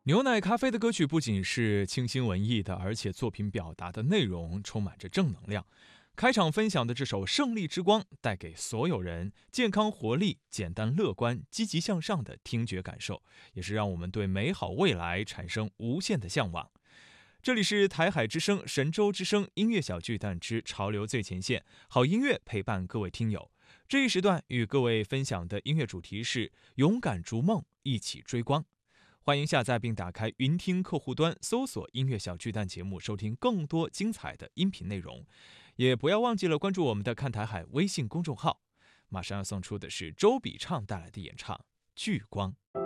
牛奶咖啡的歌曲不仅是清新文艺的，而且作品表达的内容充满着正能量。开场分享的这首《胜利之光》，带给所有人健康、活力、简单、乐观、积极向上的听觉感受，也是让我们对美好未来产生无限的向往。这里是台海之声、神州之声音乐小巨蛋之潮流最前线，好音乐陪伴各位听友。这一时段与各位分享的音乐主题是勇敢逐梦，一起追光。欢迎下载并打开云听客户端，搜索音乐小巨蛋节目，收听更多精彩的音频内容。也不要忘记了关注我们的看台海微信公众号。马上要送出的是周笔畅带来的演唱《聚光》。